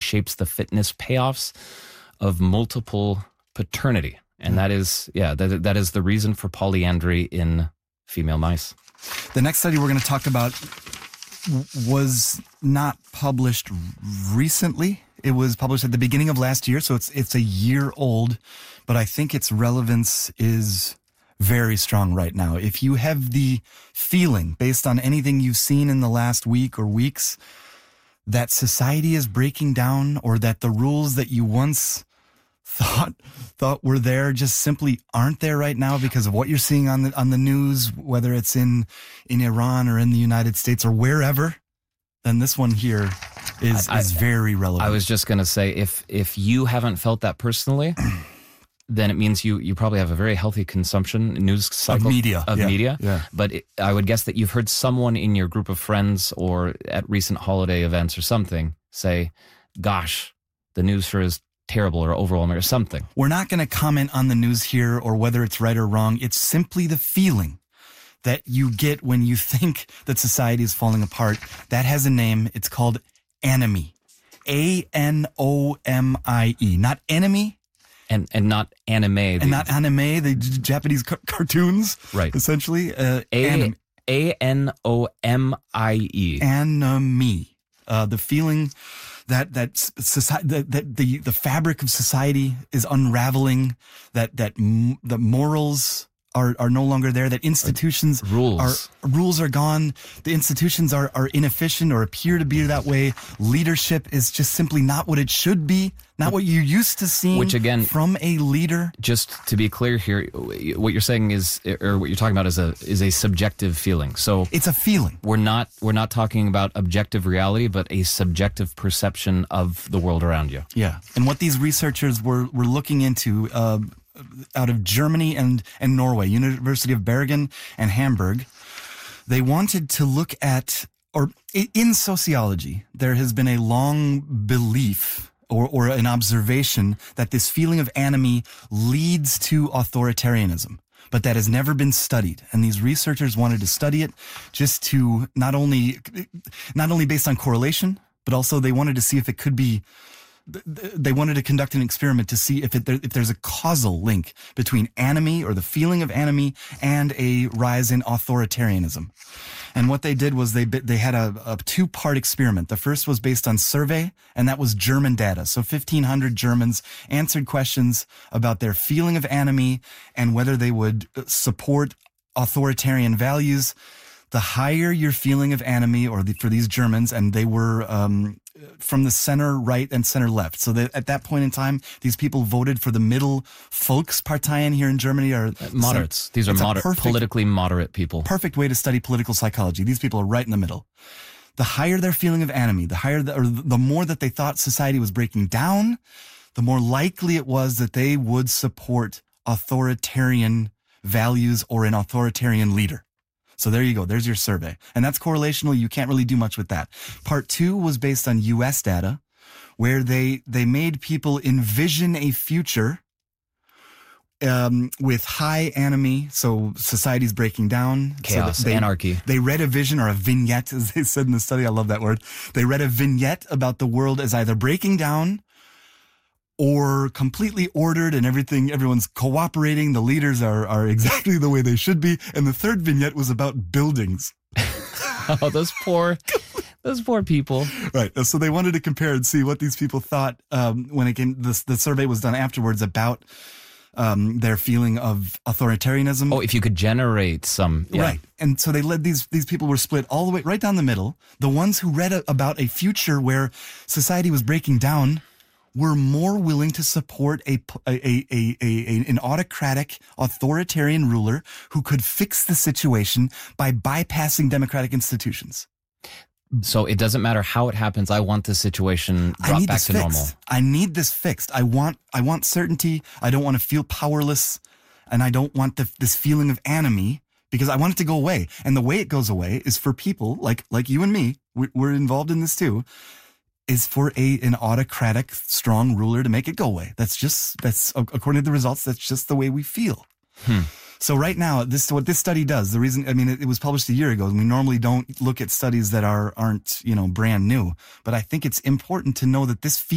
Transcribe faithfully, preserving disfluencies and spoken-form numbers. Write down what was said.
shapes the fitness payoffs of multiple paternity. And that is, yeah, that, that is the reason for polyandry in female mice. The next study we're going to talk about was not published recently. It was published at the beginning of last year, so it's it's a year old, but I think its relevance is very strong right now. If you have the feeling, based on anything you've seen in the last week or weeks, that society is breaking down, or that the rules that you once thought thought were there just simply aren't there right now because of what you're seeing on the on the news, whether it's in in Iran or in the United States or wherever, then this one here is I, is very relevant. I was just going to say, if if you haven't felt that personally, then it means you you probably have a very healthy consumption news cycle of media. Of yeah, media. Yeah. But it, I would guess that you've heard someone in your group of friends or at recent holiday events or something say, "Gosh, the news sure is terrible or overwhelming," or something. We're not going to comment on the news here or whether it's right or wrong. It's simply the feeling that you get when you think that society is falling apart. That has a name. It's called anomie. A N O M I E. Not enemy. And and not anime. The, and not anime, the J- Japanese ca- cartoons. Right. Essentially. Uh, A A N O M I E. Anomie. Uh, the feeling that that society, that, that the the fabric of society is unraveling, that that m- the morals are are no longer there, that institutions rules are rules are gone, the institutions are are inefficient or appear to be that way. Leadership is just simply not what it should be, not what you're used to seeing. Which again, from a leader. Just to be clear here, what you're saying is, or what you're talking about is a is a subjective feeling. So it's a feeling. We're not we're not talking about objective reality, but a subjective perception of the world around you. Yeah, and what these researchers were were looking into. Uh, out of Germany and, and Norway, University of Bergen and Hamburg, they wanted to look at, or in sociology, there has been a long belief or, or an observation that this feeling of anomie leads to authoritarianism, but that has never been studied. And these researchers wanted to study it just to not only, not only based on correlation, but also they wanted to see if it could be They wanted to conduct an experiment to see if it, if there's a causal link between anomie or the feeling of anomie and a rise in authoritarianism. And what they did was they they had a, a two-part experiment. The first was based on survey, and that was German data. So fifteen hundred Germans answered questions about their feeling of anomie and whether they would support authoritarian values. The higher your feeling of anomie, or the, for these Germans, and they were um, from the center right and center left. So that at that point in time, these people voted for the middle Volksparteien here in Germany. Are moderates. Some, these are moder- perfect, politically moderate people. Perfect way to study political psychology. These people are right in the middle. The higher their feeling of anomie, the higher, the, or the more that they thought society was breaking down, the more likely it was that they would support authoritarian values or an authoritarian leader. So there you go. There's your survey. And that's correlational. You can't really do much with that. Part two was based on U S data, where they, they made people envision a future um, with high anomie. So society's breaking down. Chaos, so they, anarchy. They read a vision, or a vignette, as they said in the study. I love that word. They read a vignette about the world as either breaking down or completely ordered, and everything, everyone's cooperating. The leaders are, are exactly the way they should be. And the third vignette was about buildings. Oh, those poor, those poor people. Right. So they wanted to compare and see what these people thought um, when it came, the, the survey was done afterwards about um, their feeling of authoritarianism. Oh, if you could generate some. Yeah. Right. And so they led these, these people were split all the way right down the middle. The ones who read a, about a future where society was breaking down were more willing to support a, a, a, a, a, an autocratic, authoritarian ruler who could fix the situation by bypassing democratic institutions. So it doesn't matter how it happens. I want this situation brought back to fixed. normal. I need this fixed. I want, I want certainty. I don't want to feel powerless, and I don't want the, this feeling of anomie, because I want it to go away. And the way it goes away is for people like, like you and me. We, we're involved in this too. Is for a an autocratic, strong ruler to make it go away. That's just, that's, according to the results, that's just the way we feel. Hmm. So right now, this what this study does. The reason, I mean, it, it was published a year ago, and we normally don't look at studies that are aren't, you know, brand new. But I think it's important to know that this